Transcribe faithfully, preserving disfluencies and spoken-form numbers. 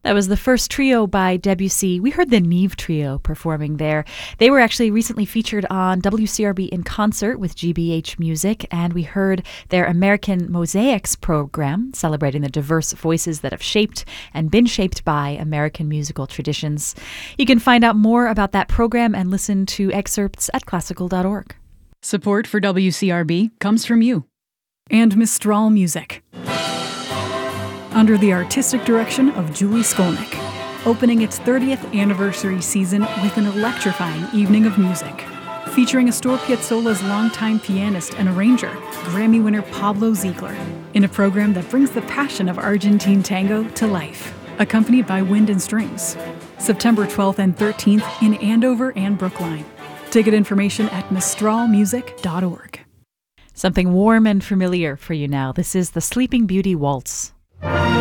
That was the first trio by Debussy. We heard the Neve Trio performing there. They were actually recently featured on W C R B in concert with G B H Music, and we heard their American Mosaics program, celebrating the diverse voices that have shaped and been shaped by American musical traditions. You can find out more about that program and listen to excerpts at classical dot org. Support for W C R B comes from you and Mistral Music. Under the artistic direction of Julie Skolnick, opening its thirtieth anniversary season with an electrifying evening of music, featuring Astor Piazzolla's longtime pianist and arranger, Grammy winner Pablo Ziegler, in a program that brings the passion of Argentine tango to life, accompanied by wind and strings. September twelfth and thirteenth in Andover and Brookline. Ticket information at mistral music dot org. Something warm and familiar for you now. This is the Sleeping Beauty Waltz.